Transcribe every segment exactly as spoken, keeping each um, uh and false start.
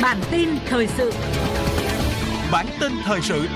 Bản tin thời sự. Bản tin thời sự.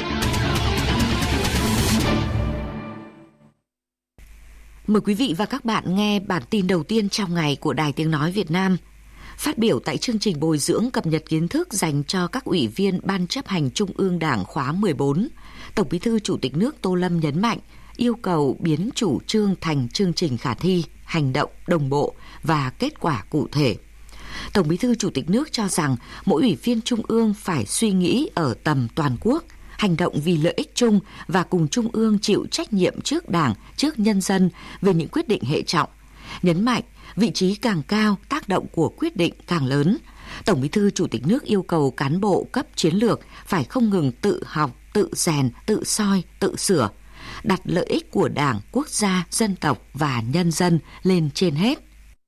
Mời quý vị và các bạn nghe bản tin đầu tiên trong ngày của Đài Tiếng Nói Việt Nam. Phát biểu tại chương trình bồi dưỡng cập nhật kiến thức dành cho các ủy viên Ban chấp hành Trung ương Đảng khóa mười bốn, Tổng Bí thư Chủ tịch nước Tô Lâm nhấn mạnh yêu cầu biến chủ trương thành chương trình khả thi, hành động đồng bộ và kết quả cụ thể. Tổng Bí thư Chủ tịch nước cho rằng mỗi ủy viên Trung ương phải suy nghĩ ở tầm toàn quốc, hành động vì lợi ích chung và cùng Trung ương chịu trách nhiệm trước Đảng, trước nhân dân về những quyết định hệ trọng. Nhấn mạnh, vị trí càng cao, tác động của quyết định càng lớn. Tổng Bí thư Chủ tịch nước yêu cầu cán bộ cấp chiến lược phải không ngừng tự học, tự rèn, tự soi, tự sửa, đặt lợi ích của Đảng, quốc gia, dân tộc và nhân dân lên trên hết.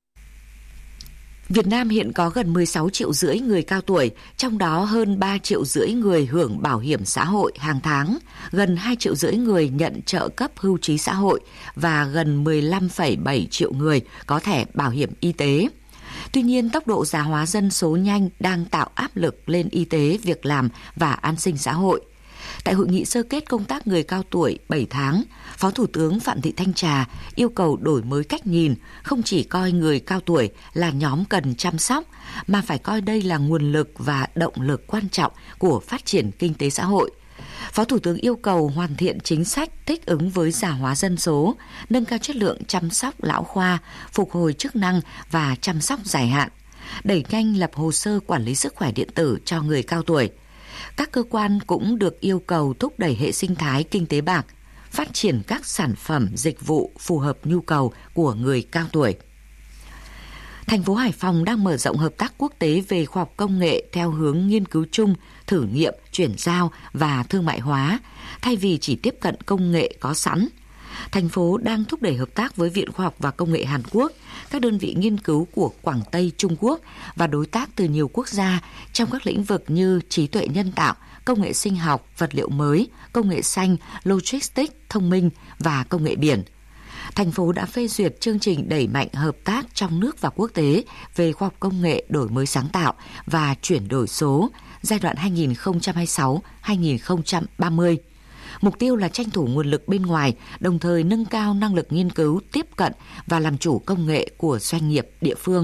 Việt Nam hiện có gần mười sáu triệu rưỡi người cao tuổi, trong đó hơn ba triệu rưỡi người hưởng bảo hiểm xã hội hàng tháng, gần hai triệu rưỡi người nhận trợ cấp hưu trí xã hội và gần mười lăm phẩy bảy triệu người có thẻ bảo hiểm y tế. Tuy nhiên, tốc độ già hóa dân số nhanh đang tạo áp lực lên y tế, việc làm và an sinh xã hội. Tại hội nghị sơ kết công tác người cao tuổi bảy tháng, Phó Thủ tướng Phạm Thị Thanh Trà yêu cầu đổi mới cách nhìn, không chỉ coi người cao tuổi là nhóm cần chăm sóc, mà phải coi đây là nguồn lực và động lực quan trọng của phát triển kinh tế xã hội. Phó Thủ tướng yêu cầu hoàn thiện chính sách thích ứng với già hóa dân số, nâng cao chất lượng chăm sóc lão khoa, phục hồi chức năng và chăm sóc dài hạn, đẩy nhanh lập hồ sơ quản lý sức khỏe điện tử cho người cao tuổi. Các cơ quan cũng được yêu cầu thúc đẩy hệ sinh thái kinh tế bạc, phát triển các sản phẩm, dịch vụ phù hợp nhu cầu của người cao tuổi. Thành phố Hải Phòng đang mở rộng hợp tác quốc tế về khoa học công nghệ theo hướng nghiên cứu chung, thử nghiệm, chuyển giao và thương mại hóa, thay vì chỉ tiếp cận công nghệ có sẵn. Thành phố đang thúc đẩy hợp tác với Viện Khoa học và Công nghệ Hàn Quốc, các đơn vị nghiên cứu của Quảng Tây Trung Quốc và đối tác từ nhiều quốc gia trong các lĩnh vực như trí tuệ nhân tạo, công nghệ sinh học, vật liệu mới, công nghệ xanh, logistics, thông minh và công nghệ biển. Thành phố đã phê duyệt chương trình đẩy mạnh hợp tác trong nước và quốc tế về khoa học công nghệ, đổi mới sáng tạo và chuyển đổi số giai đoạn hai nghìn không trăm hai mươi sáu đến hai nghìn không trăm ba mươi. Mục tiêu là tranh thủ nguồn lực bên ngoài, đồng thời nâng cao năng lực nghiên cứu, tiếp cận và làm chủ công nghệ của doanh nghiệp địa phương.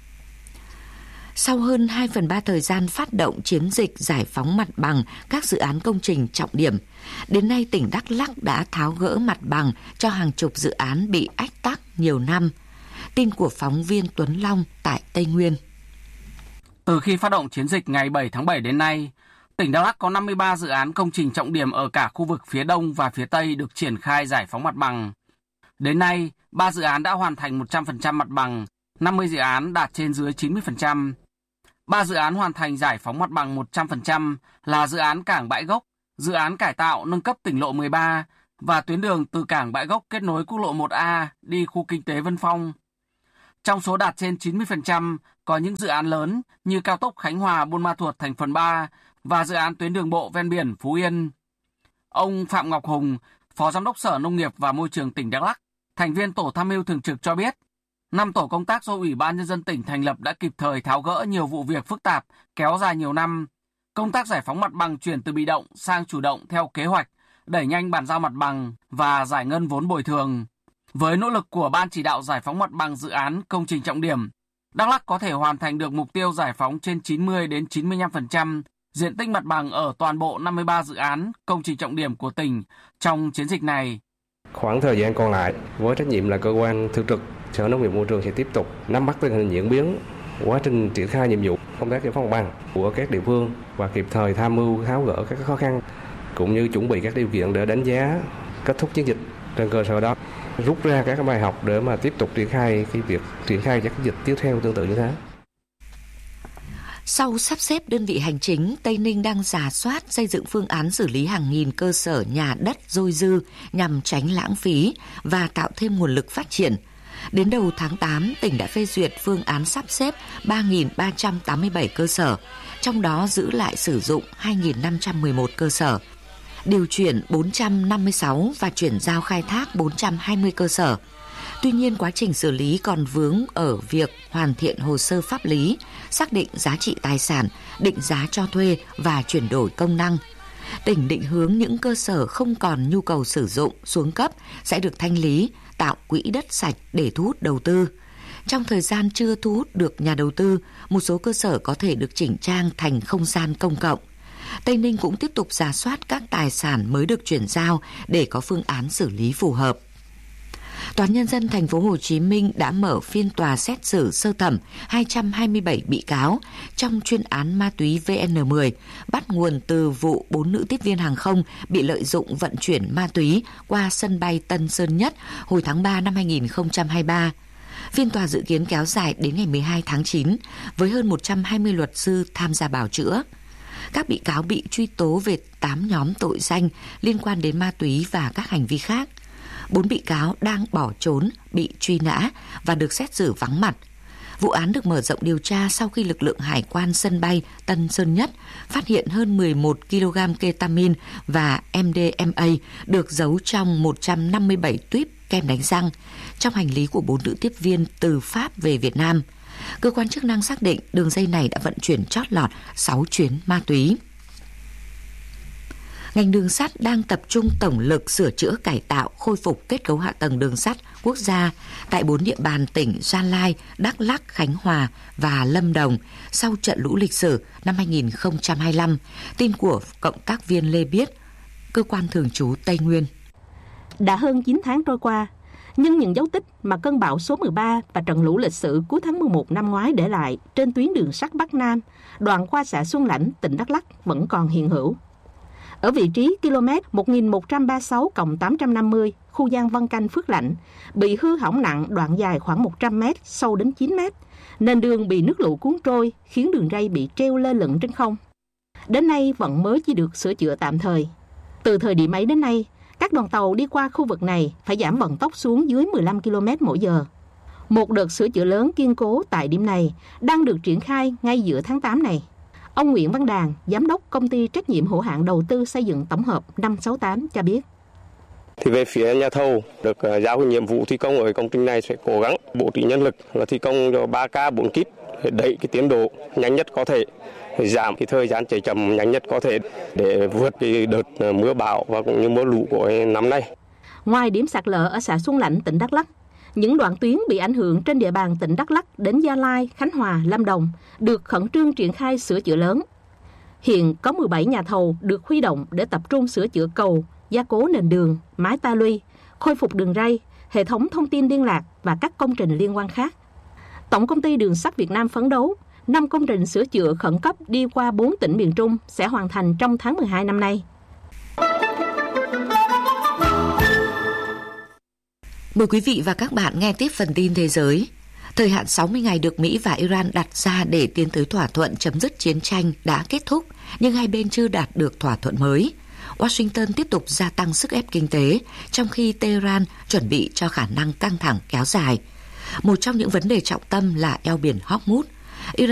Sau hơn hai phần ba thời gian phát động chiến dịch giải phóng mặt bằng các dự án công trình trọng điểm, đến nay tỉnh Đắk Lắk đã tháo gỡ mặt bằng cho hàng chục dự án bị ách tắc nhiều năm. Tin của phóng viên Tuấn Long tại Tây Nguyên. Từ khi phát động chiến dịch ngày bảy tháng bảy đến nay, tỉnh Đắk Lắk có năm mươi ba dự án công trình trọng điểm ở cả khu vực phía Đông và phía Tây được triển khai giải phóng mặt bằng. Đến nay, ba dự án đã hoàn thành một trăm phần trăm mặt bằng, năm mươi dự án đạt trên dưới chín mươi phần trăm. ba dự án hoàn thành giải phóng mặt bằng một trăm phần trăm là dự án Cảng Bãi Gốc, dự án cải tạo nâng cấp tỉnh lộ mười ba và tuyến đường từ Cảng Bãi Gốc kết nối quốc lộ một A đi khu kinh tế Vân Phong. Trong số đạt trên chín mươi phần trăm có những dự án lớn như cao tốc Khánh Hòa - Buôn Ma Thuột thành phần ba và dự án tuyến đường bộ ven biển Phú Yên. Ông Phạm Ngọc Hùng, Phó Giám đốc Sở Nông nghiệp và Môi trường tỉnh Đắk Lắk, thành viên tổ tham mưu thường trực cho biết, năm tổ công tác do Ủy ban Nhân dân tỉnh thành lập đã kịp thời tháo gỡ nhiều vụ việc phức tạp kéo dài nhiều năm. Công tác giải phóng mặt bằng chuyển từ bị động sang chủ động theo kế hoạch, đẩy nhanh bàn giao mặt bằng và giải ngân vốn bồi thường. Với nỗ lực của Ban chỉ đạo giải phóng mặt bằng dự án công trình trọng điểm, Đắk Lắk có thể hoàn thành được mục tiêu giải phóng trên chín mươi đến chín mươi lăm phần trăm diện tích mặt bằng ở toàn bộ năm mươi ba dự án công trình trọng điểm của tỉnh trong chiến dịch này. Khoảng thời gian còn lại, với trách nhiệm là cơ quan thường trực, Sở Nông nghiệp Môi trường sẽ tiếp tục nắm bắt tình hình diễn biến, quá trình triển khai nhiệm vụ công tác giải phóng mặt bằng của các địa phương và kịp thời tham mưu tháo gỡ các khó khăn cũng như chuẩn bị các điều kiện để đánh giá kết thúc chiến dịch. Trên cơ sở đó rút ra các bài học để mà tiếp tục triển khai cái việc triển khai các dịch tiếp theo tương tự như thế. Sau sắp xếp đơn vị hành chính, Tây Ninh đang rà soát xây dựng phương án xử lý hàng nghìn cơ sở nhà đất dôi dư nhằm tránh lãng phí và tạo thêm nguồn lực phát triển. Đến đầu tháng tám, tỉnh đã phê duyệt phương án sắp xếp ba nghìn ba trăm tám mươi bảy cơ sở, trong đó giữ lại sử dụng hai nghìn năm trăm mười một cơ sở, điều chuyển bốn trăm năm mươi sáu và chuyển giao khai thác bốn trăm hai mươi cơ sở. Tuy nhiên, quá trình xử lý còn vướng ở việc hoàn thiện hồ sơ pháp lý, xác định giá trị tài sản, định giá cho thuê và chuyển đổi công năng. Tỉnh định hướng những cơ sở không còn nhu cầu sử dụng xuống cấp sẽ được thanh lý, tạo quỹ đất sạch để thu hút đầu tư. Trong thời gian chưa thu hút được nhà đầu tư, một số cơ sở có thể được chỉnh trang thành không gian công cộng. Tây Ninh cũng tiếp tục rà soát các tài sản mới được chuyển giao để có phương án xử lý phù hợp. Tòa án Nhân dân Thành phố Hồ Chí Minh đã mở phiên tòa xét xử sơ thẩm hai trăm hai mươi bảy bị cáo trong chuyên án ma túy V N mười, bắt nguồn từ vụ bốn nữ tiếp viên hàng không bị lợi dụng vận chuyển ma túy qua sân bay Tân Sơn Nhất hồi tháng ba năm hai nghìn không trăm hai mươi ba. Phiên tòa dự kiến kéo dài đến ngày mười hai tháng chín với hơn một trăm hai mươi luật sư tham gia bào chữa. Các bị cáo bị truy tố về tám nhóm tội danh liên quan đến ma túy và các hành vi khác. Bốn bị cáo đang bỏ trốn, bị truy nã và được xét xử vắng mặt. Vụ án được mở rộng điều tra sau khi lực lượng hải quan sân bay Tân Sơn Nhất phát hiện hơn mười một ki lô gam ketamin và M D M A được giấu trong một trăm năm mươi bảy tuýp kem đánh răng trong hành lý của bốn nữ tiếp viên từ Pháp về Việt Nam. Cơ quan chức năng xác định đường dây này đã vận chuyển chót lọt sáu chuyến ma túy. Ngành đường sắt đang tập trung tổng lực sửa chữa cải tạo, khôi phục kết cấu hạ tầng đường sắt quốc gia tại bốn địa bàn tỉnh Gia Lai, Đắk Lắk, Khánh Hòa và Lâm Đồng sau trận lũ lịch sử năm hai nghìn không trăm hai mươi lăm. Tin của cộng tác viên Lê Biết, cơ quan thường trú Tây Nguyên. Đã hơn chín tháng trôi qua, nhưng những dấu tích mà cơn bão số mười ba và trận lũ lịch sử cuối tháng mười một năm ngoái để lại trên tuyến đường sắt Bắc Nam, đoạn qua xã Xuân Lãnh, tỉnh Đắk Lắk vẫn còn hiện hữu. Ở vị trí km một nghìn một trăm ba mươi sáu cộng tám trăm năm mươi, khu Giang Vân Canh Phước Lãnh, bị hư hỏng nặng đoạn dài khoảng một trăm mét, sâu đến chín mét. Nền đường bị nước lũ cuốn trôi, khiến đường ray bị treo lơ lửng trên không. Đến nay vẫn mới chỉ được sửa chữa tạm thời. Từ thời điểm ấy đến nay, các đoàn tàu đi qua khu vực này phải giảm vận tốc xuống dưới mười lăm ki lô mét mỗi giờ. Một đợt sửa chữa lớn kiên cố tại điểm này đang được triển khai ngay giữa tháng tám này. Ông Nguyễn Văn Đàn, Giám đốc Công ty Trách nhiệm hữu hạn Đầu tư Xây dựng Tổng hợp năm sáu tám cho biết. Thì về phía nhà thầu được giao nhiệm vụ thi công ở công trình này sẽ cố gắng bố trí nhân lực là thi công cho ba K bốn kíp để đẩy cái tiến độ nhanh nhất có thể, giảm cái thời gian chạy chậm nhanh nhất có thể để vượt cái đợt mưa bão và cũng như mưa lũ của năm nay. Ngoài điểm sạt lở ở xã Xuân Lãnh, tỉnh Đắk Lắk, những đoạn tuyến bị ảnh hưởng trên địa bàn tỉnh Đắk Lắk đến Gia Lai, Khánh Hòa, Lâm Đồng được khẩn trương triển khai sửa chữa lớn. Hiện có mười bảy nhà thầu được huy động để tập trung sửa chữa cầu, gia cố nền đường, mái ta luy, khôi phục đường ray, hệ thống thông tin liên lạc và các công trình liên quan khác. Tổng công ty Đường sắt Việt Nam phấn đấu năm công trình sửa chữa khẩn cấp đi qua bốn tỉnh miền Trung sẽ hoàn thành trong tháng mười hai năm nay. Mời quý vị và các bạn nghe tiếp phần tin thế giới. Thời hạn sáu mươi ngày được Mỹ và Iran đặt ra để tiến tới thỏa thuận chấm dứt chiến tranh đã kết thúc, nhưng hai bên chưa đạt được thỏa thuận mới. Washington tiếp tục gia tăng sức ép kinh tế, trong khi Tehran chuẩn bị cho khả năng căng thẳng kéo dài. Một trong những vấn đề trọng tâm là eo biển Hormuz. Iran